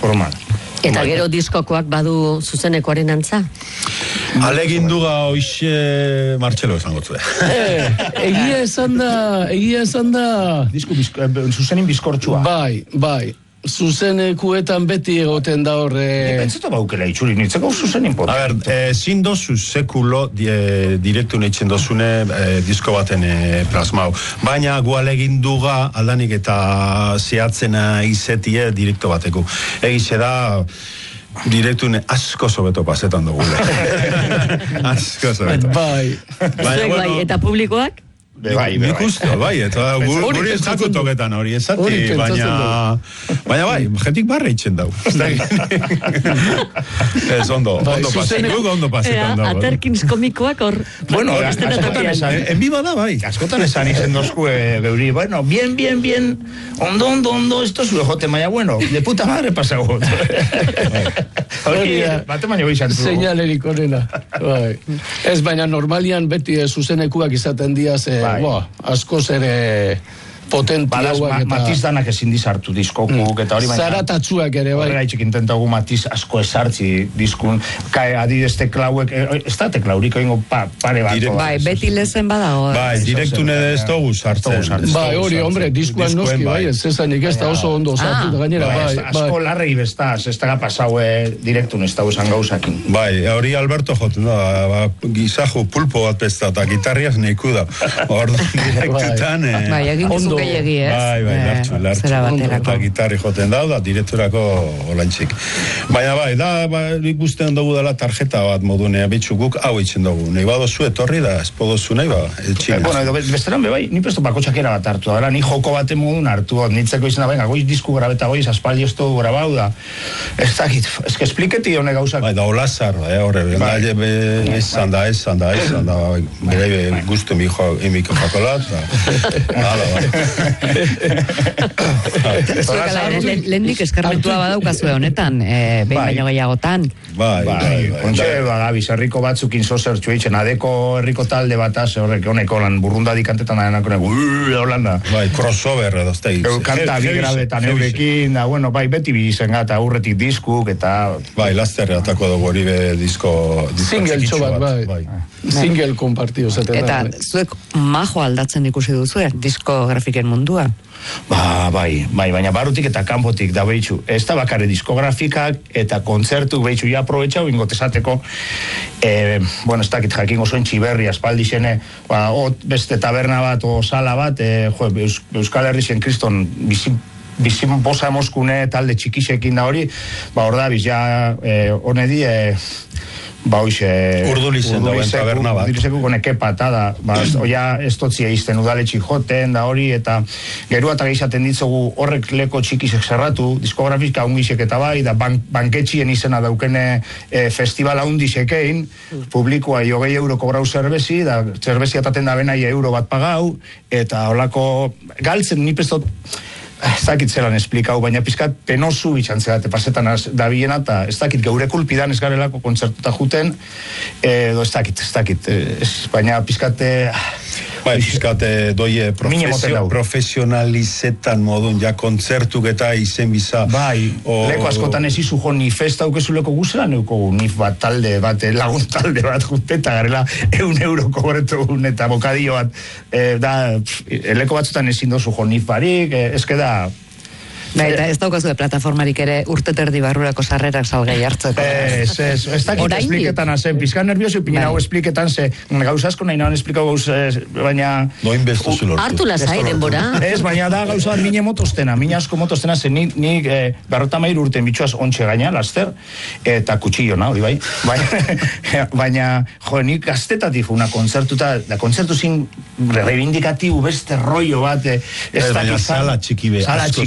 formal. Eta gero diskokoak badu zuzenekoaren antza? Alegin duga hoxe Martxelo esango zuen. Egia esan da... Zuzenin bizkortxua. Bai. Zuzenekuetan beti egoten da horre... Pentsatu baukela itxuri nintzeko zuzenin pot. A ber, zin dozu sekulo direktu neitzen dozune disko baten plasmau. Baina gu alegin duga aldanik eta zehatzena izetie direkto bateko. Egize da... direktune asko sobeto pasetan dugule. Asko sobeto. Bai. Eta publikoak? Nik uste, eta guri ez dako toketan hori ezati, baina bai, jentik barra itxen dau. Ez ondo pasetan dau. Aterkins komikoak hor... Bueno, askotan esan, en viva da, bai. Askotan esan izen dozku geuri, bueno, bien, ondo, esto zure jote, maia, bueno, de puta madre pasago. Bate baina bai zantu. Señalerik onena. Ez baina normalian beti zuzenekuak izaten diaz, askoz ere potente hauak eta... Matiz danak ezin dizartu diskokuk eta hori baina... Zaratatsuak ere, bai. Horregaitxik intentagu matiz asko esartzi diskun, kai adidez teklauek, ez da teklauriko ingo pare bat. Bai, beti lezen badago. Bai, direktune ez dugu sartzen. Bai, hori, hombre, diskuan noski, bai, ez ezanik ez da oso ondo sartu da gainera, bai. Asko larrei bestaz, ez da pasaue direktun ez da usan gauzakin. Bai, hori Alberto joten da, gizajo pulpo bat pesta eta gitarriaz neiku da. Hor direktutan... Bai, egin gizu gehiagi, ez? Bai, lartxu. Eta gitarri joten da direkturako olantzik. Baina bai, ikusten dugu dela tarjeta bat modunea, bitxu guk hau itxen dugu. Nei bado zu etorri da, espodozu nahi ba, etxinez. Bueno, besteran bai, ni presto bakotxakera bat hartu da, ni joko baten modun hartu, nintzeko izan da, venga, goiz disku grabeta, goiz aspaldi esto grabau da. Ez dakit, ez que espliketi hone gauzak. Bai, da olazar, horre, esan da, bere guztu emiko jakolat, Lehendik eskarmentua badaukazue honetan, behin baino gehiagotan. Bai. Ontxe, bizarriko batzukin zozertxu eitzen, adeko herriko talde bataz, horrek honeko lan burrundadik antetan adenako holanda. Bai, crossover edo, ez da. Kanta bi grabetan eurekin, da, bueno, bai, beti bizen gata aurretik diskuk, eta... Bai, lasterre atako dugu hori be disko... Single txobat, bai. Single kompartio zaten. Eta zuek majo aldatzen ikusi duzu, diskografiken mundua? Bai, baina barutik eta kanpotik da behitxu. Ez da bakarri diskografikak eta kontzertu behitxu ja aprobetxau ingotezateko, bueno, ez dakit jakin oso entxiberri aspaldi xene, beste taberna bat o sala bat, Euskal Herri zen kriston bizin bosa emoskune talde txikisekin da hori, hor da, biz ja, honedi, Urdulizen dauen taberna bat. Urdulizeku koneke patada. Oia ez totzia izten udaletxi joten da hori, eta gerua eta gehiaten ditzogu horrek leko txikisek zerratu, diskografika ungisek eta bai, da banketxien izena daukene festivala undisekein, publikoa €6 kobrau zerbezi, da zerbezi ataten da benai euro bat pagau, eta holako galtzen nipestot, ez dakit zelan esplikau, baina pizkat penosu bitxantzea, pasetan da bilena, eta ez dakit geure kulpidan ez garelako kontzertuta juten, edo ez dakit, baina pizkat... Bai, pizkat doie profesionalizetan modun, ja kontzertuk eta izen biza. Bai, leko askotan ez izu jo ni festa ukezuleko guzela neukogu, ni bat talde bat, lagun talde bat juteta garela €1 kobretu eta bokadio bat, leko batzutan ezin dozu jo nif barik, ezke da... Eta ez daukazu de plataformarik ere urte terdi barrurako sarrerak salgai hartzeko. Ez dakit espliketan azen, pizkan nervioso ipinen hau espliketan, ze gauza asko nahi nahan esplikau gauz, baina... Noin bestu zulortu. Hartu lasai denbora. Ez, baina da gauza mine motostena, mine asko motostena, ze nik berrotamairu urten bitxuaz ontxe gaina, laster, eta kutsillo na, hori bai. Baina, jo, nik gaztetatik una kontzertuta, da kontzertu zin reivindikatibu beste rollo bat, ez dakit... Sala txiki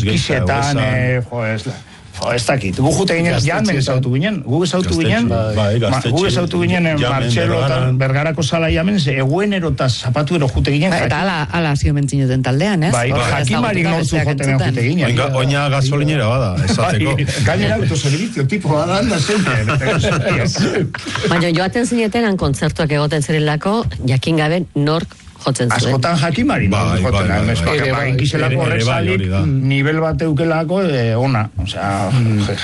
ez dakit, gu jute ginen, jamen ezautu ginen, gu ezautu ginen Martxelo eta Bergarako sala jamen, eguenero eta zapatu ero jute ginen. Eta ala zio mentzinuten taldean, ez? Bai, jakimarik nortzu joten jute ginen. Oina gasolinera bada, esateko. Gainera autoservizio, tipo, anda sempre. Baina joaten zinetenan kontzertuak egoten zerelako, jakin gabe nork jotzen zuen. Askotan jakimari, joten, giselako horrek salik, nivel bat eukelako, ona, osea,